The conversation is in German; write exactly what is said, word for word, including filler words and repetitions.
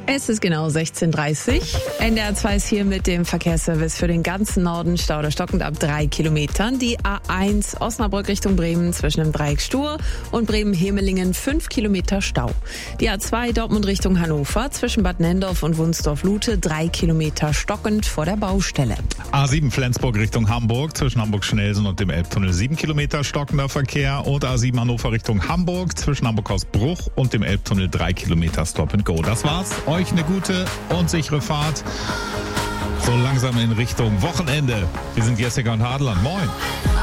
Es ist genau sechzehn Uhr dreißig. N D R zwei ist hier mit dem Verkehrsservice für den ganzen Norden. Stau oder stockend ab drei Kilometern. Die A eins Osnabrück Richtung Bremen zwischen dem Dreieck Stur und Bremen-Hemelingen fünf Kilometer Stau. Die A zwei Dortmund Richtung Hannover zwischen Bad Nendorf und Wunsdorf-Lute drei Kilometer stockend vor der Baustelle. A sieben Flensburg Richtung Hamburg zwischen Hamburg-Schnelsen und dem Elbtunnel sieben Kilometer stockender Verkehr. Und A sieben Hannover Richtung Hamburg zwischen Hamburg-Hausbruch und dem Elbtunnel drei Kilometer Stop and Go. Das war's. Euch eine gute und sichere Fahrt. So langsam in Richtung Wochenende. Wir sind Jessica und Hadeland. Moin.